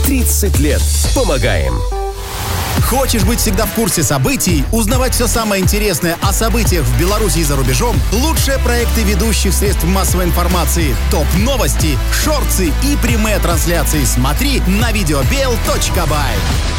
30 лет. Помогаем. Хочешь быть всегда в курсе событий, узнавать все самое интересное о событиях в Беларуси и за рубежом? Лучшие проекты ведущих средств массовой информации, топ-новости, шорты и прямые трансляции смотри на videobel.by.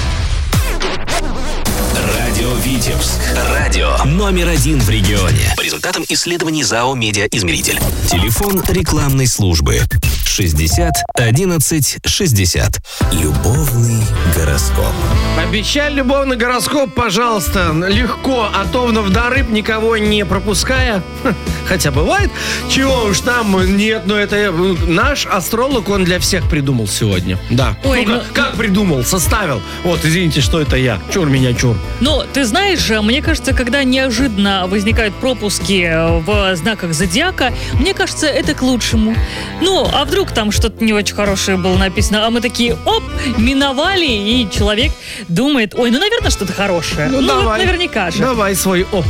Радио Витебск. Радио номер 1 в регионе. По результатам исследований ЗАО «Медиаизмеритель». Телефон рекламной службы 60 11 60. Любовный гороскоп. Обещай любовный гороскоп, пожалуйста, легко, на рыб никого не пропуская. Хотя бывает. Чего уж там, нет, но это наш астролог, он для всех придумал сегодня. Да. Ой, как придумал, составил. Вот, извините, что это я. Чур меня, чур. Ну, ты знаешь, мне кажется, когда неожиданно возникают пропуски в знаках зодиака, мне кажется, это к лучшему. Ну, а вдруг там что-то не очень хорошее было написано, а мы такие, оп, миновали, и человек думает, ой, наверное, что-то хорошее. Давай, вот наверняка же. Давай свой оп.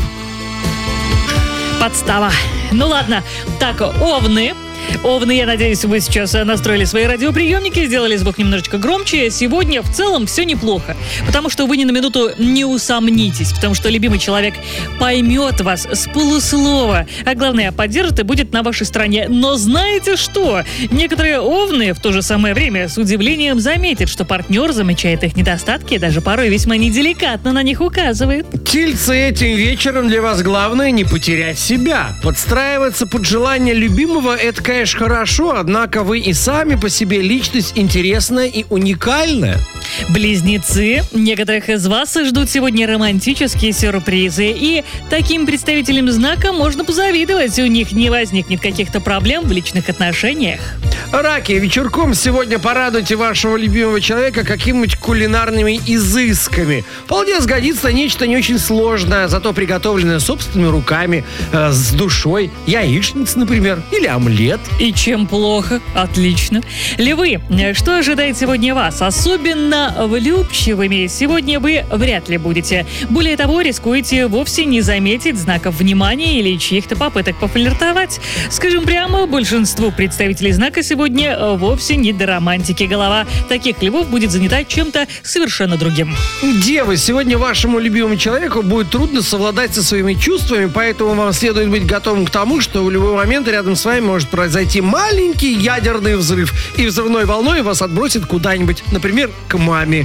Подстава. Ну ладно. Так, Овны, я надеюсь, вы сейчас настроили свои радиоприемники, сделали звук немножечко громче. Сегодня в целом все неплохо, потому что вы ни на минуту не усомнитесь, потому что любимый человек поймет вас с полуслова, а главное, поддержит и будет на вашей стороне. Но знаете что? Некоторые овны в то же самое время с удивлением заметят, что партнер замечает их недостатки и даже порой весьма неделикатно на них указывает. Тельцы, этим вечером для вас главное не потерять себя. Подстраиваться под желание любимого – это, конечно, хорошо, однако вы и сами по себе личность интересная и уникальная. Близнецы, некоторых из вас ждут сегодня романтические сюрпризы, и таким представителям знака можно позавидовать, у них не возникнет каких-то проблем в личных отношениях. Раки, вечерком сегодня порадуйте вашего любимого человека какими-нибудь кулинарными изысками. Вполне сгодится нечто не очень сложное, зато приготовленное собственными руками, с душой. Яичница, например, или омлет. И чем плохо? Отлично. Львы, что ожидает сегодня вас? Особенно влюбчивыми сегодня вы вряд ли будете. Более того, рискуете вовсе не заметить знаков внимания или чьих-то попыток пофлиртовать. Скажем прямо, большинству представителей знака сегодня вовсе не до романтики голова. Таких львов будет занята чем-то совершенно другим. Девы, сегодня вашему любимому человеку будет трудно совладать со своими чувствами, поэтому вам следует быть готовым к тому, что в любой момент рядом с вами может произойти маленький ядерный взрыв, и взрывной волной вас отбросит куда-нибудь, например, к маме.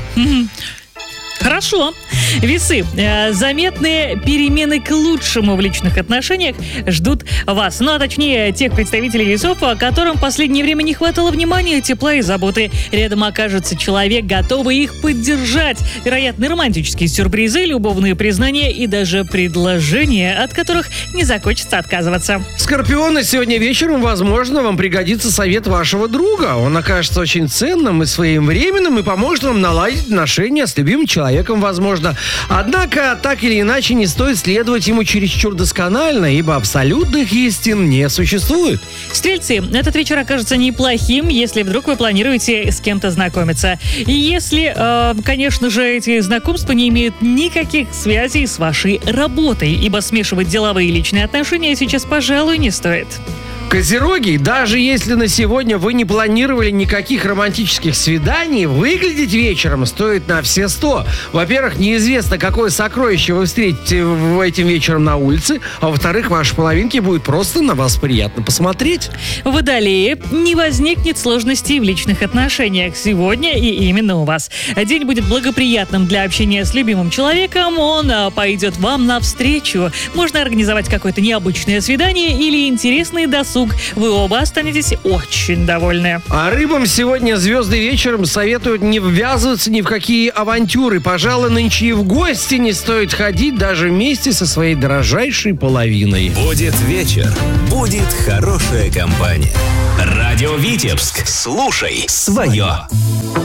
Хорошо. Весы. Заметные перемены к лучшему в личных отношениях ждут вас. Ну, а точнее, тех представителей весов, которым в последнее время не хватало внимания, тепла и заботы. Рядом окажется человек, готовый их поддержать. Вероятно, романтические сюрпризы, любовные признания и даже предложения, от которых не захочется отказываться. Скорпионы, сегодня вечером, возможно, вам пригодится совет вашего друга. Он окажется очень ценным и своевременным и поможет вам наладить отношения с любимым человеком, возможно. Однако, так или иначе, не стоит следовать ему чересчур досконально, ибо абсолютных истин не существует. Стрельцы, этот вечер окажется неплохим, если вдруг вы планируете с кем-то знакомиться. И если, конечно же, эти знакомства не имеют никаких связей с вашей работой, ибо смешивать деловые и личные отношения сейчас, пожалуй, не стоит. Козероги, даже если на сегодня вы не планировали никаких романтических свиданий, выглядеть вечером стоит на все 100. Во-первых, неизвестно, какое сокровище вы встретите этим вечером на улице, а во-вторых, вашей половинке будет просто на вас приятно посмотреть. Водолеи, не возникнет сложностей в личных отношениях сегодня и именно у вас. День будет благоприятным для общения с любимым человеком, он пойдет вам навстречу. Можно организовать какое-то необычное свидание или интересный досуг. Вы оба останетесь очень довольны. А рыбам сегодня звезды вечером советуют не ввязываться ни в какие авантюры. Пожалуй, нынче и в гости не стоит ходить даже вместе со своей дорожайшей половиной. Будет вечер, будет хорошая компания. Радио Витебск. Слушай свое.